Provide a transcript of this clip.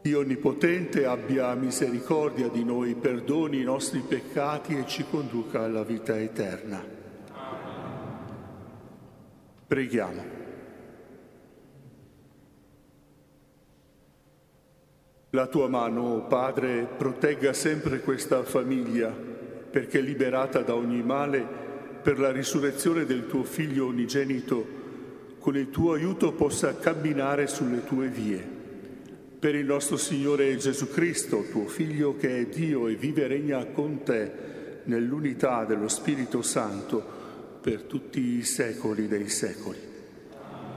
Dio Onnipotente abbia misericordia di noi, perdoni i nostri peccati e ci conduca alla vita eterna. Preghiamo. La tua mano, o Padre, protegga sempre questa famiglia, perché liberata da ogni male, per la risurrezione del tuo Figlio unigenito, con il tuo aiuto possa camminare sulle tue vie. Per il nostro Signore Gesù Cristo, tuo Figlio, che è Dio e vive e regna con te nell'unità dello Spirito Santo per tutti i secoli dei secoli.